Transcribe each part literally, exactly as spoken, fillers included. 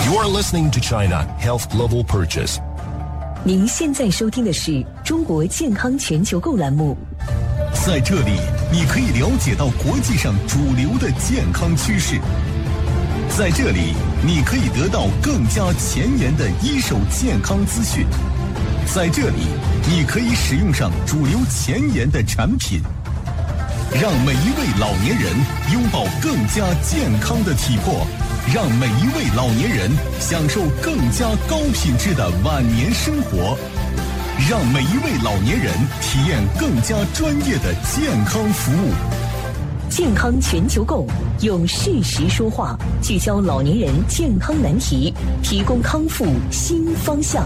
You're listening to China Health Global Purchase。 您现在收听的是中国健康全球购栏目。 在这里，你可以了解到国际上主流的健康趋势。在这里，你可以得到更加前沿的一手健康资讯。在这里，你可以使用上主流前沿的产品，让每一位老年人拥抱更加健康的体魄，让每一位老年人享受更加高品质的晚年生活，让每一位老年人体验更加专业的健康服务。 健康全球购用事实说话，聚焦老年人健康难题，提供康复新方向。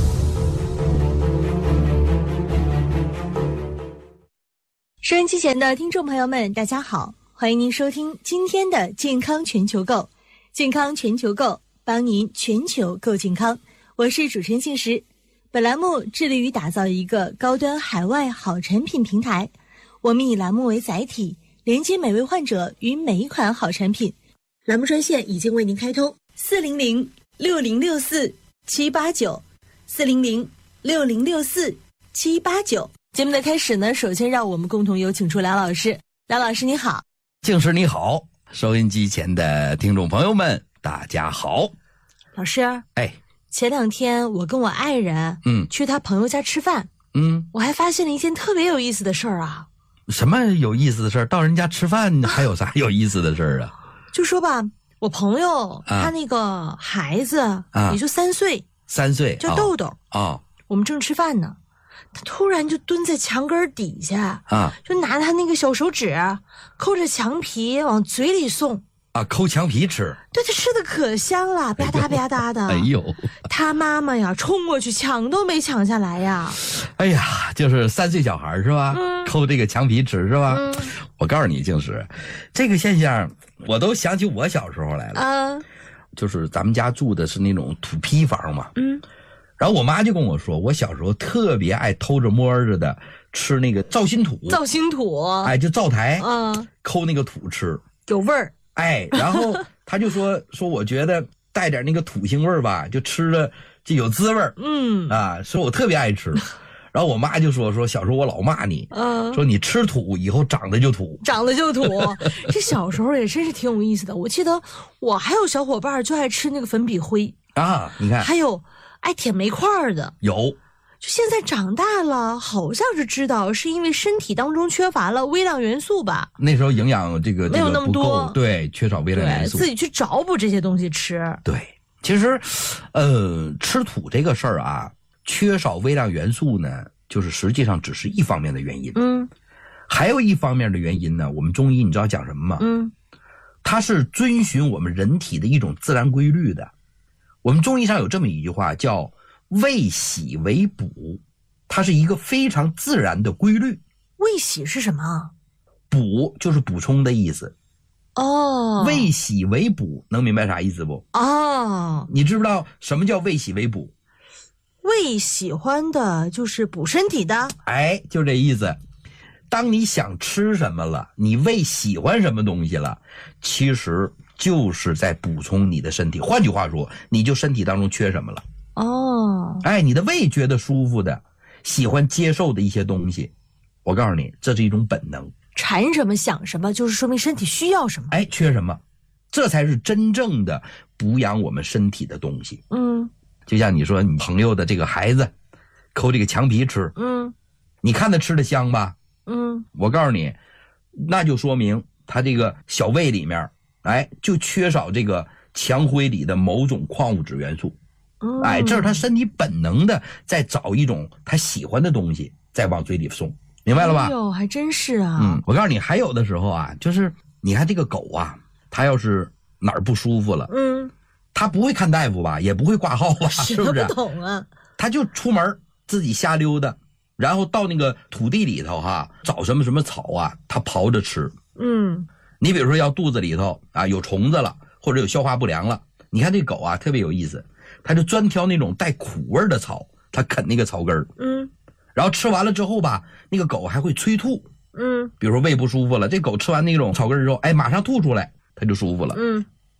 收音机前的听众朋友们，大家好，欢迎您收听今天的健康全球购。健康全球购，帮您全球购健康。我是主持人庆石。本栏目致力于打造一个高端海外好产品平台。我们以栏目为载体，连接每位患者与每一款好产品。栏目专线已经为您开通：四零零六零六四七八九，四零零六零六四七八九。节目的开始呢，首先让我们共同有请出梁老师。梁老师你好。 静师你好，收音机前的听众朋友们大家好。 老师， 哎， 前两天我跟我爱人嗯去他朋友家吃饭， 嗯， 我还发现了一件特别有意思的事儿啊。 什么有意思的事儿？到人家吃饭还有啥有意思的事儿啊？ 就说吧，我朋友、 啊、 他那个孩子、 啊、 也就三岁， 三岁叫豆豆啊、哦， 我们正吃饭呢，他突然就蹲在墙根底下啊， 就拿他那个小手指抠着墙皮往嘴里送啊，抠墙皮吃。 对，他吃的可香了，吧嗒吧嗒的。 哎呦， 他妈妈呀冲过去抢都没抢下来呀。 哎呀，就是三岁小孩是吧、嗯、抠这个墙皮吃是吧、嗯、我告诉你静时，这个现象我都想起我小时候来了啊，就是咱们家住的是那种土坯房嘛，嗯，然后我妈就跟我说，我小时候特别爱偷着摸着的吃那个造心土， 造心土， 哎，就灶台， 嗯， 抠那个土吃， 有味儿， 哎，然后他就说说我觉得带点那个土腥味儿吧，就吃了就有滋味儿， 嗯， 啊，说我特别爱吃，然后我妈就说说小时候我老骂你，嗯，说你吃土以后长得就土， 长得就土，这小时候也真是挺有意思的。我记得我还有小伙伴就爱吃那个粉笔灰啊，你看， 还有爱舔煤块的， 有。 就现在长大了，好像是知道是因为身体当中缺乏了微量元素吧？ 那时候营养这个没有那么多， 对，缺少微量元素， 自己去找补这些东西吃。 对，其实，呃，吃土这个事儿啊，缺少微量元素呢，就是实际上只是一方面的原因。嗯，还有一方面的原因呢，我们中医你知道讲什么吗？嗯，它是遵循我们人体的一种自然规律的。我们中医上有这么一句话叫为喜为补，它是一个非常自然的规律。 为喜是什么？ 补就是补充的意思。 哦， 为喜为补，能明白啥意思不？ 哦， 你知不知道什么叫为喜为补？ 为喜欢的就是补身体的。 哎，就这意思。当你想吃什么了，你为喜欢什么东西了，其实就是在补充你的身体。换句话说，你就身体当中缺什么了。 哦， 哎，你的胃觉得舒服的，喜欢接受的一些东西，我告诉你，这是一种本能， 馋什么想什么，就是说明身体需要什么。 哎，缺什么，这才是真正的补养我们身体的东西。 嗯， 就像你说你朋友的这个孩子抠这个墙皮吃， 嗯， 你看他吃的香吧？ 嗯， 我告诉你，那就说明他这个小胃里面，哎，就缺少这个墙灰里的某种矿物质元素。哎，这是他身体本能的在找一种他喜欢的东西，再往嘴里送，明白了吧？ 哎呦，还真是啊。 嗯，我告诉你，还有的时候啊，就是你看这个狗啊，它要是哪儿不舒服了，嗯，它不会看大夫吧，也不会挂号吧，是不是？ 不懂啊， 它就出门自己瞎溜达，然后到那个土地里头哈，找什么什么草啊，它刨着吃。嗯，你比如说要肚子里头啊有虫子了，或者有消化不良了，你看这狗啊特别有意思。他就专挑那种带苦味的草，他啃那个草根儿，嗯，然后吃完了之后吧，那个狗还会催吐，嗯，比如说胃不舒服了，这狗吃完那种草根之后，哎，马上吐出来，它就舒服了，嗯，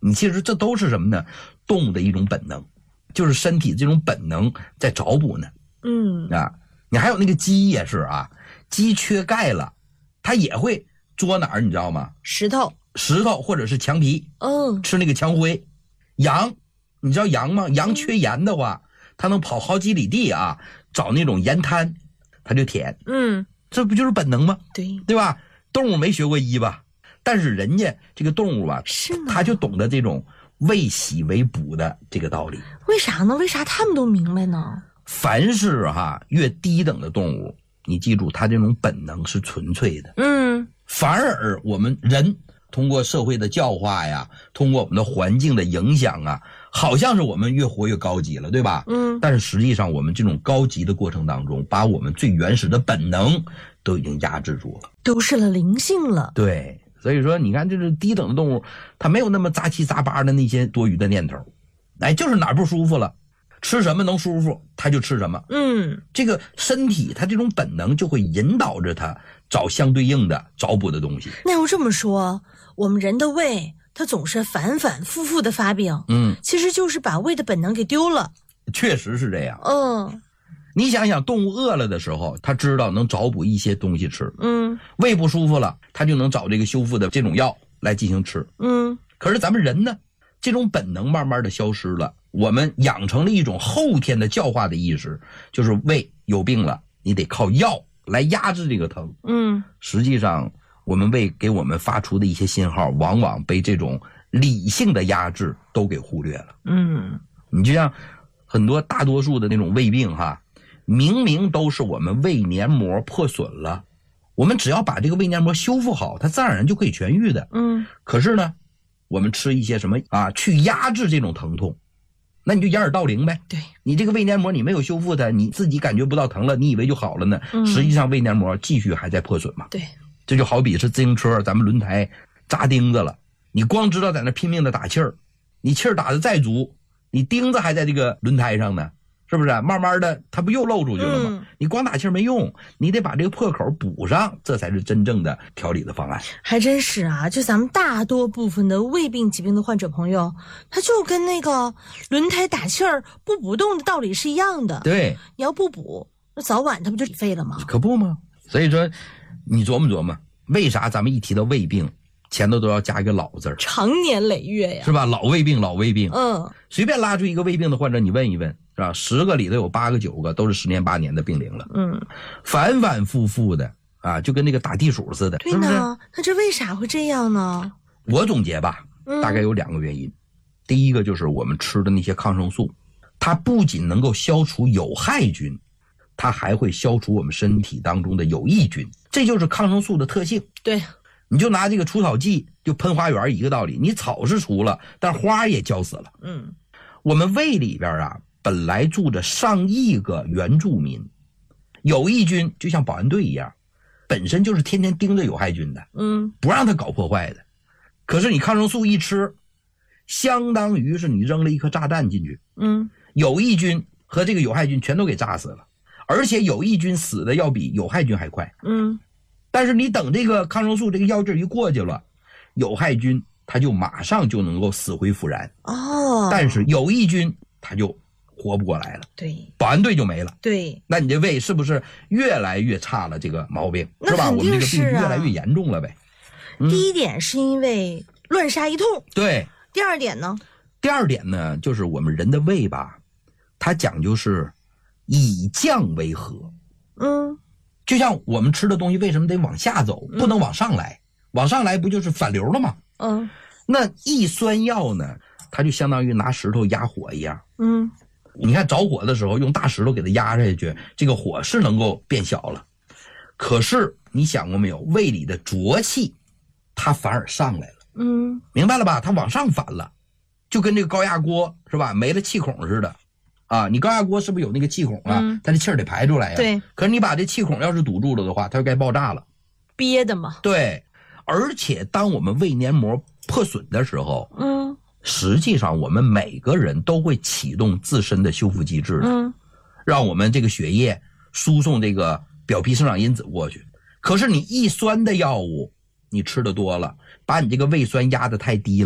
你其实这都是什么呢？动物的一种本能，就是身体这种本能在找补呢。 嗯啊，你还有那个鸡也是啊，鸡缺钙了，它也会捉哪儿，你知道吗？ 石头， 石头或者是墙皮， 嗯， 吃那个墙灰。羊，你知道羊吗？羊缺盐的话，它能跑好几里地啊，找那种盐滩，它就舔。 嗯， 这不就是本能吗？ 对， 对吧？动物没学过医吧？但是人家这个动物吧， 是吗？ 他就懂得这种为喜为补的这个道理。 为啥呢？为啥他们都明白呢？ 凡是哈越低等的动物，你记住，它这种本能是纯粹的。 嗯， 反而我们人通过社会的教化呀，通过我们的环境的影响啊，好像是我们越活越高级了，对吧？ 嗯， 但是实际上我们这种高级的过程当中，把我们最原始的本能都已经压制住了， 丢失了灵性了。 对。所以说你看这是低等的动物，它没有那么杂七杂八的那些多余的念头，哎，就是哪儿不舒服了，吃什么能舒服它就吃什么。 嗯， 这个身体它这种本能就会引导着它找相对应的找补的东西。 那要这么说，我们人的胃它总是反反复复的发病， 嗯， 其实就是把胃的本能给丢了。 确实是这样。 嗯， 你想想，动物饿了的时候，它知道能找补一些东西吃。 嗯， 胃不舒服了，它就能找这个修复的这种药来进行吃。 嗯， 可是咱们人呢，这种本能慢慢的消失了，我们养成了一种后天的教化的意识，就是胃有病了，你得靠药来压制这个疼。 嗯， 实际上我们胃给我们发出的一些信号，往往被这种理性的压制都给忽略了。 嗯， 你就像很多大多数的那种胃病哈，明明都是我们胃黏膜破损了，我们只要把这个胃黏膜修复好，它自然而然就可以痊愈的。 嗯， 可是呢，我们吃一些什么啊，去压制这种疼痛，那你就掩耳盗铃呗。 对， 你这个胃黏膜你没有修复它，你自己感觉不到疼了，你以为就好了呢？ 嗯， 实际上胃黏膜继续还在破损嘛。 对， 这就好比是自行车咱们轮胎扎钉子了，你光知道在那拼命的打气儿，你气儿打得再足，你钉子还在这个轮胎上呢，是不是？慢慢的它不又漏出去了吗？ 嗯， 你光打气儿没用，你得把这个破口补上，这才是真正的调理的方案。 还真是啊，就咱们大多部分的胃病疾病的患者朋友，他就跟那个轮胎打气儿不补动的道理是一样的。 对， 你要不补，那早晚它不就废了吗？ 可不吗？所以说你琢磨琢磨，为啥咱们一提到胃病前头都要加一个老字儿， 长年累月呀， 是吧？老胃病，老胃病。 嗯， 随便拉出一个胃病的患者，你问一问，是吧？十个里头有八个九个都是十年八年的病龄了。 嗯， 反反复复的啊，就跟那个打地鼠似的。 对呢，是不是？那这为啥会这样呢？ 我总结吧，大概有两个原因。嗯，第一个就是我们吃的那些抗生素，它不仅能够消除有害菌，它还会消除我们身体当中的有益菌，这就是抗生素的特性。 对， 你就拿这个除草剂就喷花园一个道理，你草是除了，但花也浇死了。 嗯， 我们胃里边啊，本来住着上亿个原住民，有益菌就像保安队一样，本身就是天天盯着有害菌的， 嗯， 不让它搞破坏的。可是你抗生素一吃，相当于是你扔了一颗炸弹进去， 嗯， 有益菌和这个有害菌全都给炸死了，而且有益菌死的要比有害菌还快。 嗯， 但是你等这个抗生素这个药劲一过去了，有害菌它就马上就能够死灰复燃。 哦， 但是有益菌它就活不过来了， 对， 保安队就没了。 对， 那你这胃是不是越来越差了？这个毛病是吧？我们这个病是啊， 越来越严重了呗。嗯， 第一点是因为乱杀一通， 对。 第二点呢？ 第二点呢，就是我们人的胃吧，它讲究是以降为和。 嗯， 就像我们吃的东西为什么得往下走，不能往上来？嗯，往上来不就是反流了吗？ 嗯， 那抑酸药呢，它就相当于拿石头压火一样。 嗯， 你看着火的时候用大石头给它压下去，这个火是能够变小了。可是你想过没有，胃里的浊气它反而上来了。 嗯， 明白了吧？它往上反了，就跟这个高压锅是吧，没了气孔似的啊。你高压锅是不是有那个气孔啊？嗯，它这气儿得排出来呀。 对。 可是你把这气孔要是堵住了的话，它就该爆炸了。 憋的嘛。 对。而且当我们胃黏膜破损的时候， 嗯， 实际上我们每个人都会启动自身的修复机制的， 嗯， 让我们这个血液输送这个表皮生长因子过去。可是你抑酸的药物你吃的多了，把你这个胃酸压得太低了，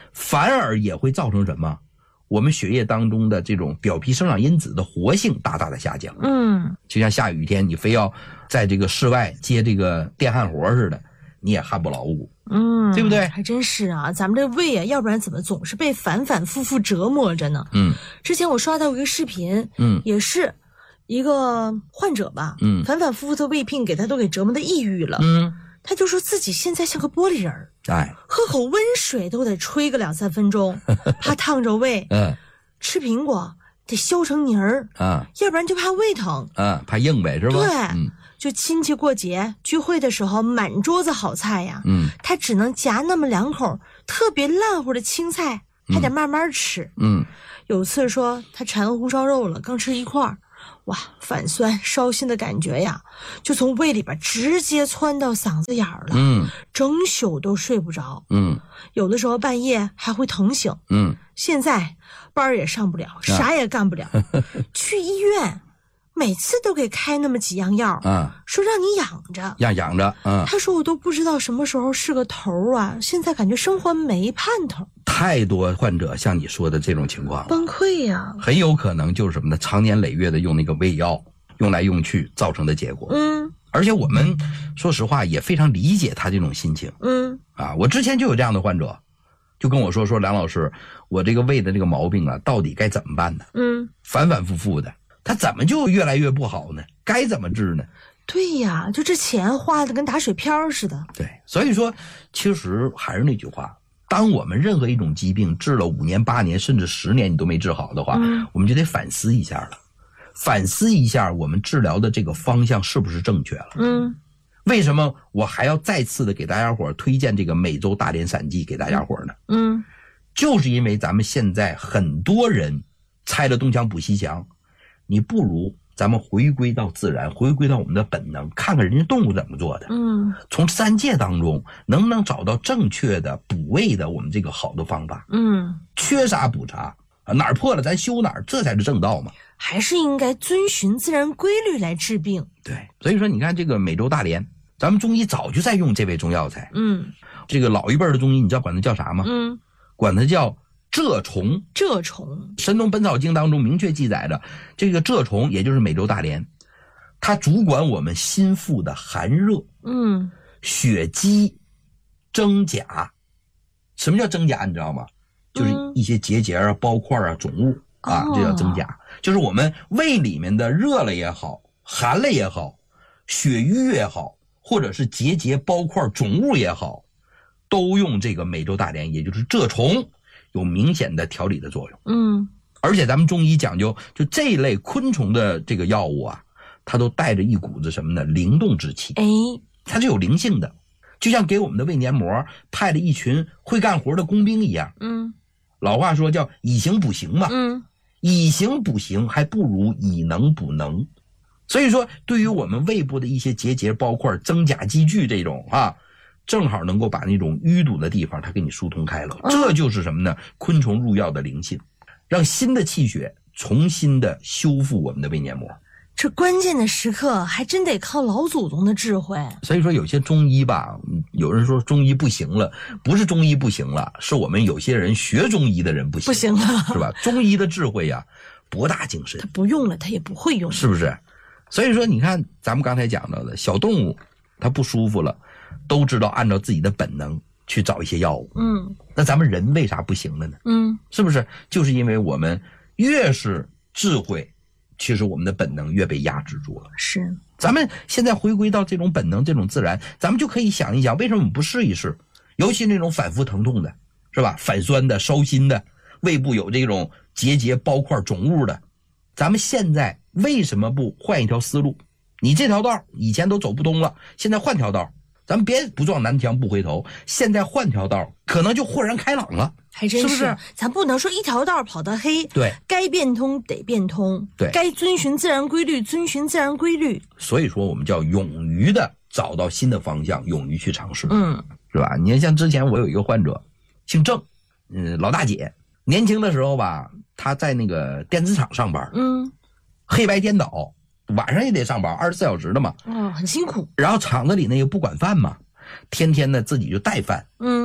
反而也会造成什么？我们血液当中的这种表皮生长因子的活性大大的下降。 嗯， 就像下雨天你非要在这个室外接这个电焊活似的，你也焊不牢固。 嗯， 对不对？ 还真是啊，咱们这胃啊，要不然怎么总是被反反复复折磨着呢？ 嗯， 之前我刷到一个视频， 嗯， 也是一个患者吧， 嗯， 反反复复的胃病给他都给折磨的抑郁了。 嗯， 他就说自己现在像个玻璃人儿， 哎， 喝口温水都得吹个两三分钟，怕烫着胃。 嗯， 吃苹果得削成泥儿啊， 要不然就怕胃疼。 啊，怕硬呗，是吧？ 对， 嗯， 就亲戚过节聚会的时候，满桌子好菜呀， 嗯， 他只能夹那么两口特别烂乎的青菜，还得慢慢吃。 嗯， 有次说他馋红烧肉了，刚吃一块儿，哇，反酸烧心的感觉呀，就从胃里边直接窜到嗓子眼儿了。 嗯， 整宿都睡不着。 嗯， 有的时候半夜还会疼醒。 嗯， 现在班儿也上不了，啥也干不了，去医院每次都给开那么几样药啊， 说让你养着， 养养着啊。 他说我都不知道什么时候是个头啊，现在感觉生活没盼头。 太多患者像你说的这种情况， 崩溃呀、啊， 很有可能就是什么呢？常年累月的用那个胃药，用来用去造成的结果。 嗯， 而且我们说实话也非常理解他这种心情。 嗯， 啊，我之前就有这样的患者，就跟我说说梁老师，我这个胃的这个毛病啊，到底该怎么办呢？ 嗯， 反反复复的。他怎么就越来越不好呢？该怎么治呢？ 对呀，就这钱花的跟打水漂似的。 对，所以说，其实还是那句话，当我们任何一种疾病治了五年、八年，甚至十年你都没治好的话，嗯、我们就得反思一下了，反思一下我们治疗的这个方向是不是正确了。 嗯， 为什么我还要再次的给大家伙推荐这个美洲大连散剂给大家伙呢？ 嗯， 就是因为咱们现在很多人拆了东墙补西墙。你不如咱们回归到自然，回归到我们的本能，看看人家动物怎么做的。 嗯， 从自然界当中能不能找到正确的补胃的我们这个好的方法？ 嗯， 缺啥补啥啊，哪儿破了咱修哪儿，这才是正道嘛。 还是应该遵循自然规律来治病。 对，所以说你看这个美洲大连，咱们中医早就在用这味中药材。 嗯， 这个老一辈的中医，你知道管它叫啥吗？ 嗯， 管它叫蛰虫。 蛰虫， 《神农本草经》当中明确记载着，这个蛰虫也就是美洲大连，它主管我们心腹的寒热， 嗯， 血积、真假。什么叫真假？你知道吗？就是一些结节啊、包块啊、肿物啊，这叫真假。就是我们胃里面的热了也好，寒了也好，血瘀也好，或者是结节、包块、肿物也好，都用这个美洲大连，也就是蛰虫。有明显的调理的作用。 嗯， 而且咱们中医讲究，就这一类昆虫的这个药物啊，它都带着一股子什么呢？灵动之气。 哎， 它是有灵性的，就像给我们的胃黏膜派了一群会干活的工兵一样。 嗯， 老话说叫以形补形嘛。 嗯， 以形补形还不如以能补能。所以说，对于我们胃部的一些结节、包块、真假积聚这种啊。正好能够把那种淤堵的地方它给你疏通开了，这就是什么呢？昆虫入药的灵性，让新的气血重新的修复我们的胃黏膜。 这关键的时刻还真得靠老祖宗的智慧。 所以说有些中医吧，有人说中医不行了，不是中医不行了，是我们有些人学中医的人不行， 不行了， 是吧？中医的智慧呀、啊，博大精深。 他不用了，他也不会用， 是不是？所以说你看咱们刚才讲到的小动物，它不舒服了。都知道按照自己的本能去找一些药物， 嗯， 那咱们人为啥不行了呢？ 嗯， 是不是？就是因为我们越是智慧，其实我们的本能越被压制住了。 是， 咱们现在回归到这种本能、这种自然，咱们就可以想一想，为什么我们不试一试？尤其那种反复疼痛的，是吧？反酸的、烧心的，胃部有这种结节、包块、肿物的，咱们现在为什么不换一条思路？你这条道以前都走不通了，现在换条道。咱们别不撞南墙不回头，现在换条道，可能就豁然开朗了， 还真是。 是不是？ 咱不能说一条道跑到黑， 对， 该变通得变通， 对， 该遵循自然规律，遵循自然规律。 所以说，我们叫勇于的找到新的方向，勇于去尝试， 嗯， 是吧？你看，像之前我有一个患者，姓郑，嗯，老大姐，年轻的时候吧，她在那个电子厂上班， 嗯， 黑白颠倒。晚上也得上班，二十四小时的嘛， 哦，很辛苦。 然后厂子里呢又不管饭嘛，天天呢自己就带饭， 嗯啊，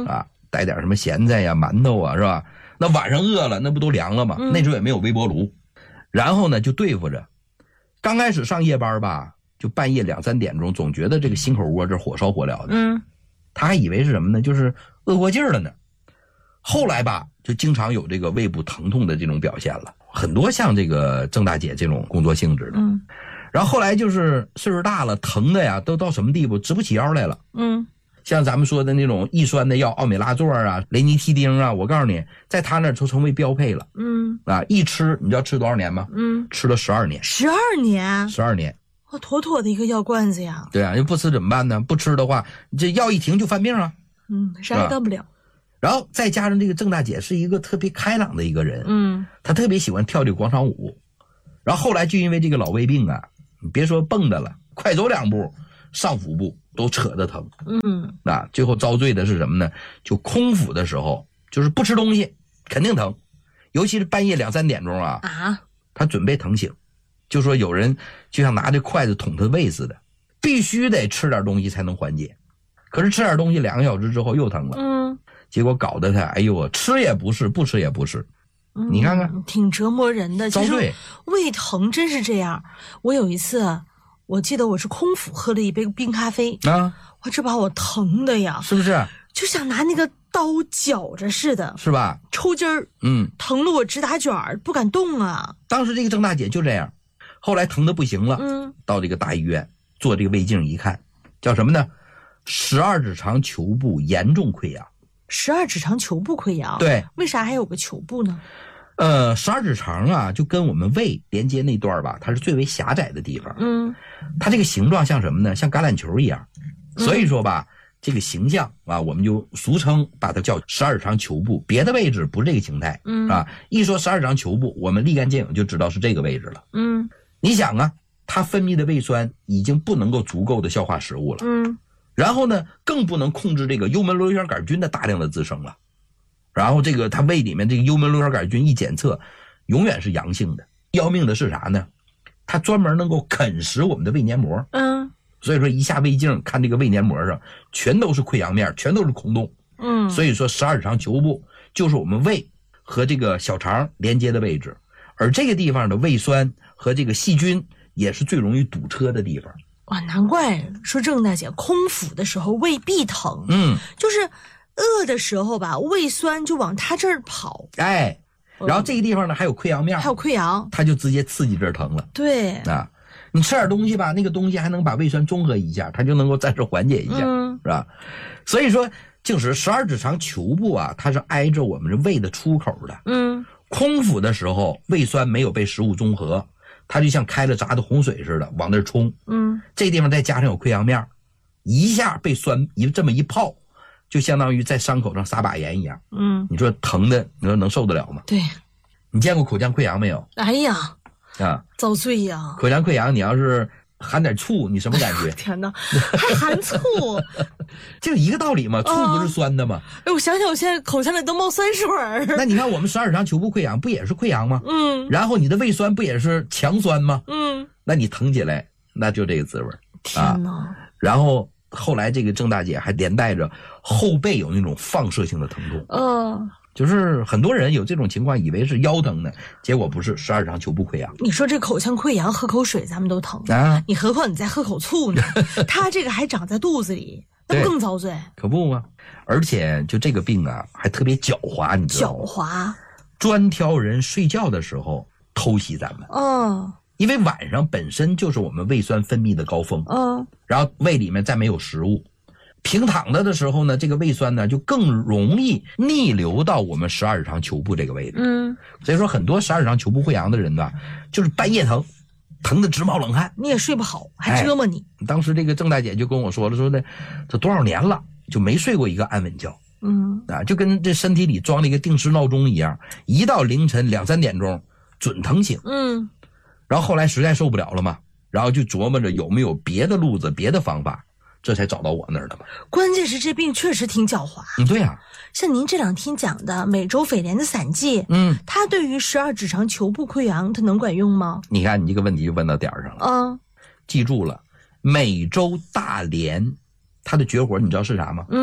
带点什么咸菜呀、馒头啊，是吧？那晚上饿了，那不都凉了吗？嗯、那时候也没有微波炉，然后呢就对付着。刚开始上夜班吧，就半夜两三点钟，总觉得这个心口窝这火烧火燎的，嗯，他还以为是什么呢？就是饿过劲儿了呢。后来吧，就经常有这个胃部疼痛的这种表现了，很多像这个郑大姐这种工作性质的，嗯。然后后来就是岁数大了，疼的呀，都到什么地步，直不起腰来了。嗯，像咱们说的那种抑酸的药，奥美拉唑啊、雷尼替丁啊，我告诉你，在他那儿就成为标配了。嗯，啊，一吃，你知道吃多少年吗？嗯，吃了十二年。 十二年？ 十二年。 我妥妥的一个药罐子呀。 对啊，又不吃怎么办呢？不吃的话，这药一停就犯病啊。 嗯，啥也干不了。 然后再加上这个郑大姐是一个特别开朗的一个人，嗯，她特别喜欢跳这个广场舞。然后后来就因为这个老胃病啊。你别说蹦的了，快走两步，上腹部都扯着疼。嗯，啊，最后遭罪的是什么呢？就空腹的时候，就是不吃东西，肯定疼，尤其是半夜两三点钟啊，啊，他准备疼醒，就说有人就像拿着筷子捅他胃似的，必须得吃点东西才能缓解。可是吃点东西两个小时之后又疼了，嗯，结果搞得他，哎呦，吃也不是，不吃也不是。嗯、你看看， 挺折磨人的。 其实胃疼真是这样。我有一次，我记得我是空腹喝了一杯冰咖啡啊，我这把我疼的呀， 是不是？ 就像拿那个刀绞着似的， 是吧？ 抽筋儿，嗯，疼得我直打卷儿，不敢动啊。 当时这个郑大姐就这样，后来疼得不行了，嗯，到这个大医院做这个胃镜一看，叫什么呢？十二指肠球部严重溃疡。 十二指肠球部溃疡， 对， 为啥还有个球部呢？ 呃，十二指肠啊，就跟我们胃连接那段吧，它是最为狭窄的地方。嗯，它这个形状像什么呢？像橄榄球一样，所以说吧，嗯、这个形象啊，我们就俗称把它叫十二指肠球部，别的位置不是这个形态。嗯啊，一说十二指肠球部，我们立竿见影就知道是这个位置了。嗯，你想啊，它分泌的胃酸已经不能够足够的消化食物了。嗯。然后呢，更不能控制这个幽门螺旋杆菌的大量的滋生了。然后这个他胃里面这个幽门螺旋杆菌一检测，永远是阳性的。要命的是啥呢？它专门能够啃食我们的胃黏膜。嗯，所以说一下胃镜看这个胃黏膜上全都是溃疡面，全都是空洞。嗯，所以说十二指肠球部就是我们胃和这个小肠连接的位置，而这个地方的胃酸和这个细菌也是最容易堵车的地方。 哇，难怪说郑大姐空腹的时候胃必疼，嗯，就是饿的时候吧，胃酸就往他这儿跑， 哎，然后这个地方呢还有溃疡面， 还有溃疡， 它就直接刺激这儿疼了。 对啊，你吃点东西吧，那个东西还能把胃酸中和一下，它就能够暂时缓解一下，嗯、是吧？所以说，就是十二指肠球部啊，它是挨着我们这胃的出口的，嗯，空腹的时候胃酸没有被食物中和。它就像开了闸的洪水似的往那儿冲，嗯，这地方再加上有溃疡面，一下被酸一这么一泡，就相当于在伤口上撒把盐一样，嗯，你说疼的，你说能受得了吗？ 对， 你见过口腔溃疡没有？ 哎呀，啊，遭罪呀！ 口腔溃疡，你要是含点醋，你什么感觉？ 哎、天哪，还含醋， 就一个道理嘛，醋不是酸的吗？ 哎，我想想，我现在口腔里都冒酸水儿。 那你看我们十二指肠球部溃疡不也是溃疡吗？嗯，然后你的胃酸不也是强酸吗？嗯，那你疼起来，那就这个滋味。 天哪！ 啊、然后后来这个郑大姐还连带着后背有那种放射性的疼痛。嗯。呃就是很多人有这种情况，以为是腰疼呢，结果不是十二指肠球部溃疡。 你说这口腔溃疡，喝口水咱们都疼啊，你何况你再喝口醋呢？它这个还长在肚子里，那不更遭罪？ 可不吗？而且就这个病啊，还特别狡猾，你知道吗？ 狡猾， 专挑人睡觉的时候偷袭咱们。哦，因为晚上本身就是我们胃酸分泌的高峰。嗯，然后胃里面再没有食物。平躺着的时候呢，这个胃酸呢就更容易逆流到我们十二指肠球部这个位置。嗯，所以说很多十二指肠球部溃疡的人呢，就是半夜疼，疼得直冒冷汗， 你也睡不好，还折磨你。 哎、当时这个郑大姐就跟我说了，说的这多少年了就没睡过一个安稳觉。嗯，啊，就跟这身体里装了一个定时闹钟一样，一到凌晨两三点钟准疼醒。嗯，然后后来实在受不了了嘛，然后就琢磨着有没有别的路子、别的方法。这才找到我那儿的嘛。 关键是这病确实挺狡猾。 嗯，对呀、啊。 像您这两天讲的美洲匪莲的散剂，嗯，它对于十二指肠球部溃疡，它能管用吗？ 你看，你这个问题就问到点儿上了。嗯，记住了，美洲大莲，它的绝活你知道是啥吗？嗯，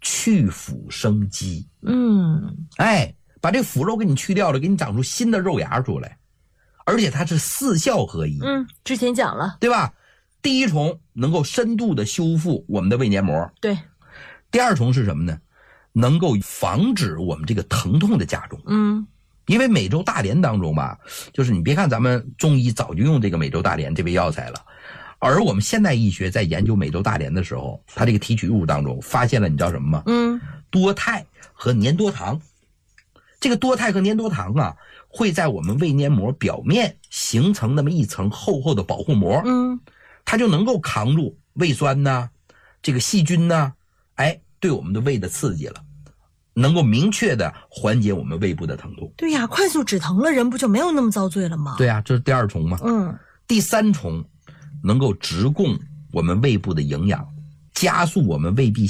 去腐生肌。 嗯， 哎，把这腐肉给你去掉了，给你长出新的肉芽出来，而且它是四效合一。 嗯，之前讲了， 对吧？第一重能够深度的修复我们的胃黏膜， 对。 第二重是什么呢？能够防止我们这个疼痛的加重。 嗯， 因为美洲大连当中吧，就是你别看咱们中医早就用这个美洲大连这味药材了，而我们现代医学在研究美洲大连的时候，它这个提取物当中发现了你知道什么吗？ 嗯， 多肽和粘多糖。这个多肽和粘多糖啊，会在我们胃黏膜表面形成那么一层厚厚的保护膜。 嗯， 它就能够扛住胃酸呐、这个细菌呐、哎，对我们的胃的刺激了，能够明确的缓解我们胃部的疼痛。 对呀，快速止疼了，人不就没有那么遭罪了吗？ 对呀，这是第二重嘛。 嗯， 第三重能够直供我们胃部的营养，加速我们胃壁